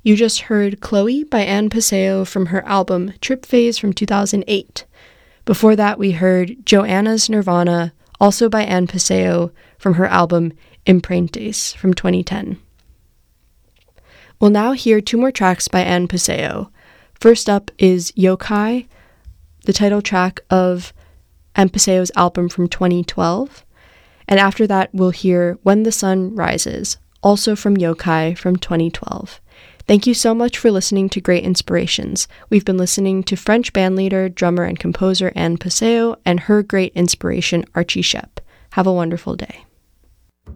You just heard Chloe by Anne Paseo from her album Trip Phase from 2008. Before that, we heard Joanna's Nirvana, also by Anne Paseo, from her album Imprintes from 2010. We'll now hear two more tracks by Anne Paseo. First up is Yokai, the title track of Anne Paseo's album from 2012. And after that, we'll hear When the Sun Rises, also from Yokai from 2012. Thank you so much for listening to Great Inspirations. We've been listening to French bandleader, drummer, and composer Anne Paseo and her great inspiration, Archie Shepp. Have a wonderful day.